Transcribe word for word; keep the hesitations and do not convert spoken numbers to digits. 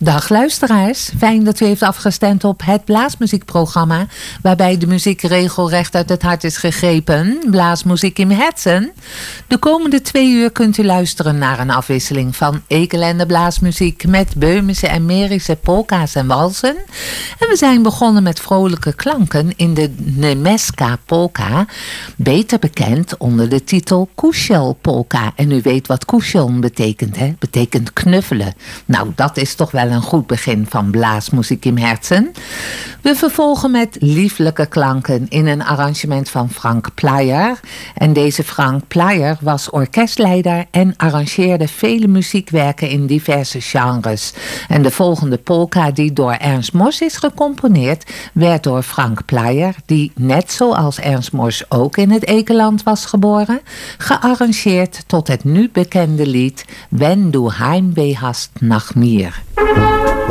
Dag luisteraars, fijn dat u heeft afgestemd op het Blaasmuziekprogramma, waarbij de muziek regelrecht uit het hart is gegrepen, Blaasmuziek im Herzen. De komende twee uur kunt u luisteren naar een afwisseling van ekelende blaasmuziek met Böhmische en Mährische polka's en walsen. En we zijn begonnen met vrolijke klanken in de Nemeska polka, beter bekend onder de titel Kusiel polka. En u weet wat kusiel betekent, hè? Betekent knuffelen. Nou, dat is toch wel een goed begin van Blaasmuziek im Herzen. We vervolgen met lieflijke klanken in een arrangement van Frank Player. En deze Frank Player was orkestleider en arrangeerde vele muziekwerken in diverse genres. En de volgende polka die door Ernst Mos is gecomponeerd, werd door Frank Player, die net zoals Ernst Mos ook in het Ekeland was geboren, gearrangeerd tot het nu bekende lied Wenn du Heimweh hast nach mir.